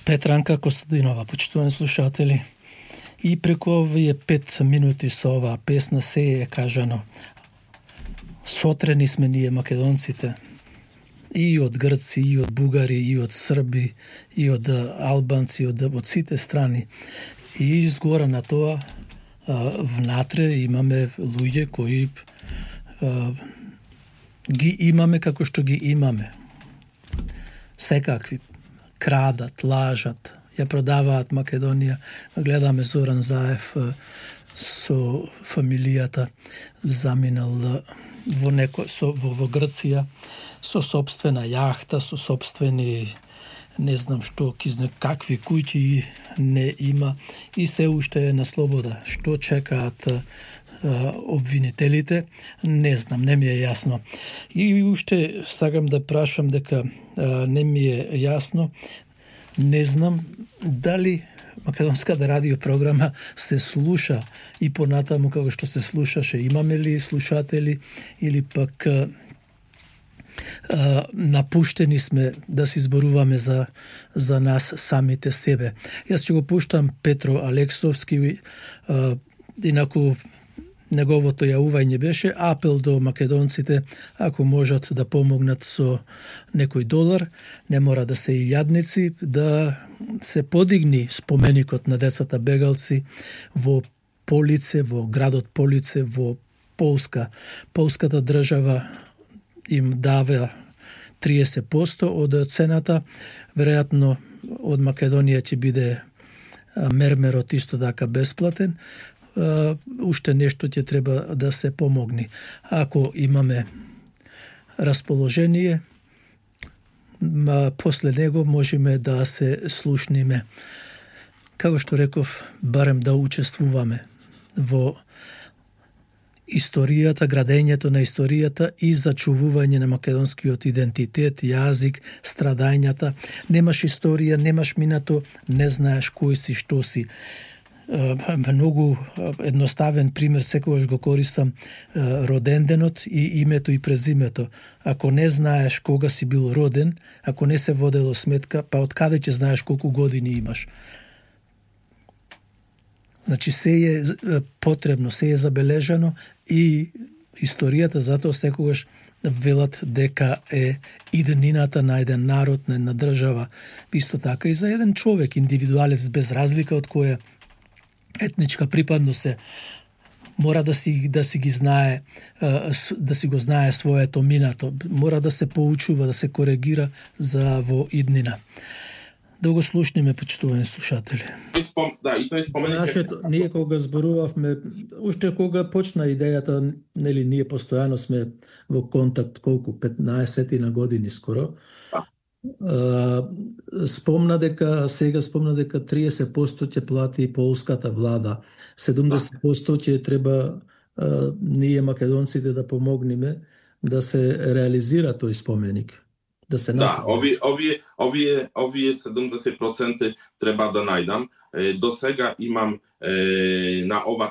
Петранка Костадинова, почитувани слушатели. И преку овие 5 минути со оваа песна се е кажано. Сотрени сме ние македонците. И од грци, и од бугари, и од срби, и од албанци, од сите страни. И изгора на тоа, внатре имаме луѓе кои ги имаме како што ги имаме. Секакви. Крадат, лажат, ја продаваат Македонија. Гледаме Зоран Заев со фамилијата заминал во Грција со собствена јахта, со собствени не знам што, какви куќи не има и се уште е на слобода. Што чекаат обвинителите, не знам, не ми е јасно. И уште сакам да прашам дека не ми е јасно, не знам дали македонската радиопрограма се слуша и понатаму како што се слушаше. Имаме ли слушатели или пак напуштени сме да се изборуваме за нас самите себе. Јас ќе го пуштам Петро Алексовски, инаку неговото јавување беше апел до македонците, ако можат да помогнат со некој долар, не мора да се илјадници, да се подигни споменикот на децата бегалци во Полице, во градот Полице, во Полска. Полската држава им дава 30% од цената, веројатно од Македонија ќе биде мермерот исто така бесплатен. Уште нешто ќе треба да се помогне. Ако имаме расположение, после него можеме да се слушниме. Како што реков, барем да учествуваме во историјата, градењето на историјата и зачувување на македонскиот идентитет, јазик, страдањата. Немаш историја, немаш минато, не знаеш кој си, што си. Многу едноставен пример, секогаш го користам, роденденот и името и презимето. Ако не знаеш кога си бил роден, ако не се водело сметка, па од каде ќе знаеш колку години имаш? Значи се е потребно, се е забележано и историјата затоа секогаш велат дека е иднината на еден народ, на една држава, исто така и за еден човек, индивидуалец, без разлика од која етничка припадност се, мора да си ги знае, да си го знае своето минато, мора да се поучува, да се коригира за во иднина. Да го слушниме, почитувани слушатели. И тој споменик. Ние кога зборувавме, уште кога почна идејата, нели ние постојано сме во контакт, колку 15 на години скоро. Спомна дека 30% ќе плати полската влада, 70% ќе треба ние македонците да помогнеме да се реализира тој споменик. Да се направи. Овие 70% треба да најдам. До сега имам на ова